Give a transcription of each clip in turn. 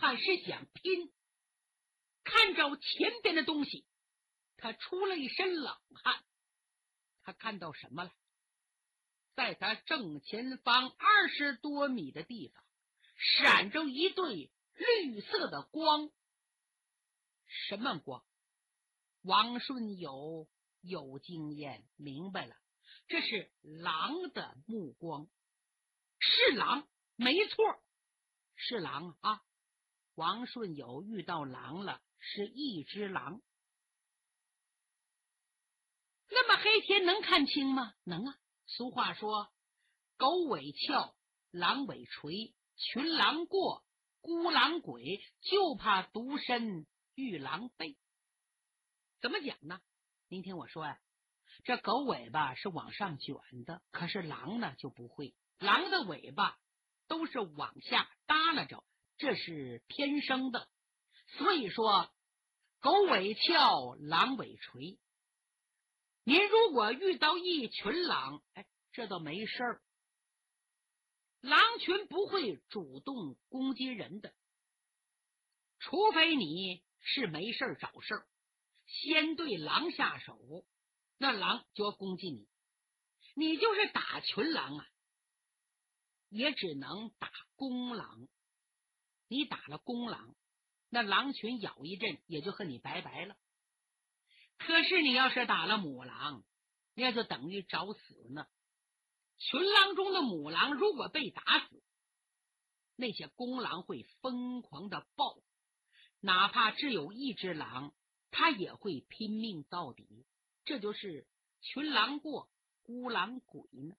他是想拼。看着前边的东西，他出了一身冷汗。他看到什么了？在他正前方20多米的地方，闪着一对绿色的光。什么光？王顺友有经验，明白了，这是狼的目光。是狼，没错，是狼啊！王顺友遇到狼了，是一只狼。那么黑天能看清吗？能啊。俗话说，狗尾翘，狼尾垂，群狼过，孤狼鬼，就怕独身遇狼狈。怎么讲呢？您听我说呀，这狗尾巴是往上卷的，可是狼呢就不会，狼的尾巴都是往下耷拉着，这是天生的。所以说，狗尾翘，狼尾垂。您如果遇到一群狼，这倒没事儿。狼群不会主动攻击人的，除非你是没事找事儿，先对狼下手，那狼就要攻击你。你就是打群狼啊，也只能打公狼。你打了公狼，那狼群咬一阵，也就和你拜拜了。可是你要是打了母狼，那就等于找死呢。群狼中的母狼如果被打死，那些公狼会疯狂的报，哪怕只有一只狼，他也会拼命到底。这就是群狼过，孤狼鬼呢。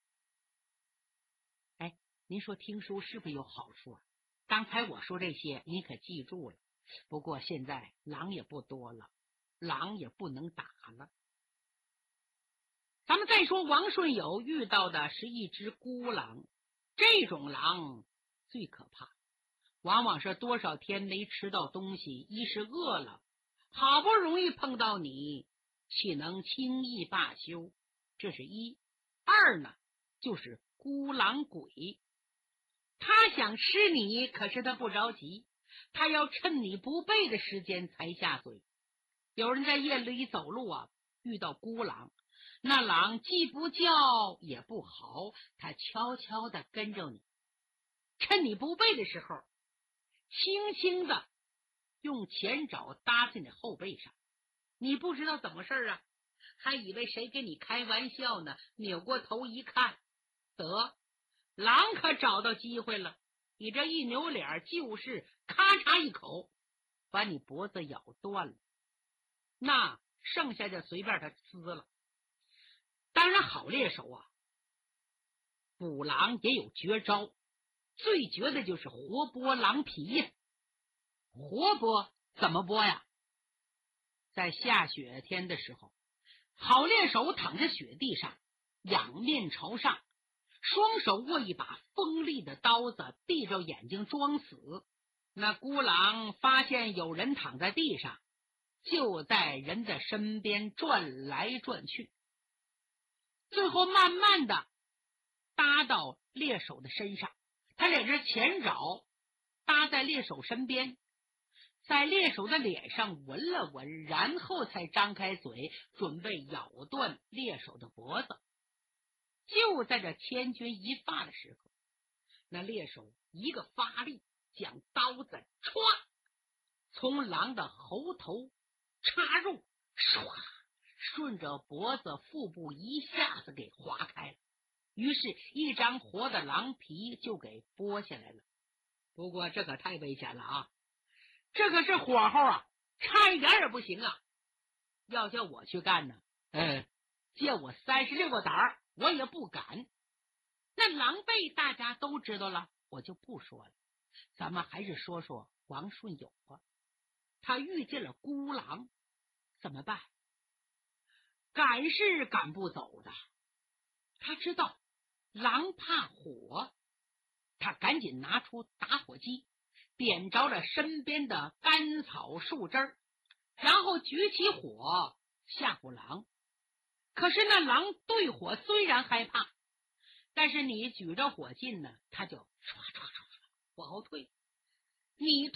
您说听书是不是有好处啊？刚才我说这些你可记住了。不过现在狼也不多了，狼也不能打了。咱们再说王顺友遇到的是一只孤狼，这种狼最可怕，往往是多少天没吃到东西，一是饿了，好不容易碰到你，岂能轻易罢休？这是一。二呢，就是孤狼鬼，他想吃你，可是他不着急，他要趁你不备的时间才下嘴。有人在夜里走路啊，遇到孤狼，那狼既不叫也不嚎，他悄悄地跟着你，趁你不备的时候，轻轻地用前爪搭在你后背上。你不知道怎么事啊，还以为谁跟你开玩笑呢，扭过头一看，得，狼可找到机会了。你这一扭脸，就是咔嚓一口把你脖子咬断了，那剩下的随便他撕了。当然好猎手啊，捕狼也有绝招，最绝的就是活剥狼皮呀。活剥怎么剥呀？在下雪天的时候，好猎手躺在雪地上，仰面朝上，双手握一把锋利的刀子，闭着眼睛装死。那孤狼发现有人躺在地上，就在人的身边转来转去，最后慢慢的搭到猎手的身上，他两只前爪搭在猎手身边，在猎手的脸上闻了闻，然后才张开嘴，准备咬断猎手的脖子。就在这千钧一发的时候，那猎手一个发力，将刀子歘从狼的喉头插入，唰，顺着脖子腹部一下子给划开了，于是一张活的狼皮就给剥下来了。不过这可太危险了啊，这可是火候啊，差一点也不行啊。要叫我去干呢，借我36个胆儿我也不敢。那狼狈大家都知道了，我就不说了。咱们还是说说王顺友吧。他遇见了孤狼，怎么办？赶是赶不走的。他知道狼怕火，他赶紧拿出打火机，点着了身边的干草树枝儿，然后举起火吓唬狼。可是那狼对火虽然害怕，但是你举着火劲呢，他就唰唰唰往后退。你退